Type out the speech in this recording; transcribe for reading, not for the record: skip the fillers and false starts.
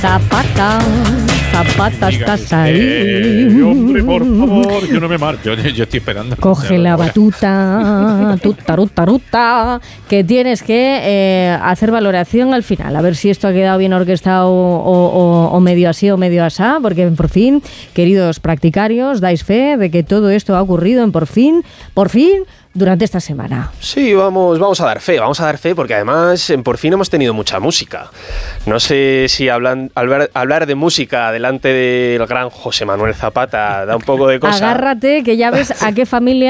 Zapata, Zapata, estás ahí. Hombre, por favor, yo no me marcho, yo estoy esperando. Coge la batuta, tuta, ruta, ruta, que tienes que hacer valoración al final, a ver si esto ha quedado bien orquestado o medio así o medio asá, porque por fin, queridos practicarios, dais fe de que todo esto ha ocurrido en por fin, durante esta semana. Sí, vamos a dar fe, porque además por fin hemos tenido mucha música. No sé si hablar de música delante del gran José Manuel Zapata da un poco de cosa. Agárrate, que ya ves a qué familia